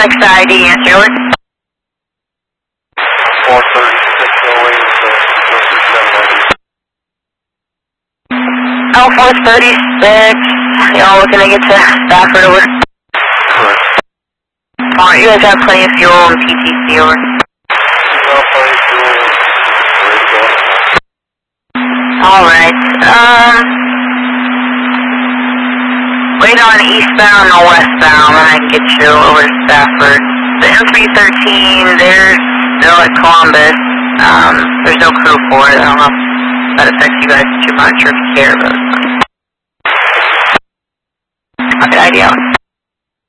FX ID, answer, over. 436, y'all looking to get to Stafford, over. Alright, you guys have plenty of fuel and PTC, over. Alright, wait on eastbound or westbound and I can get you over to Stafford. The M313, they're still at Columbus. There's no crew for it. I don't know if that affects you guys too much or if you care, but... Okay, idea.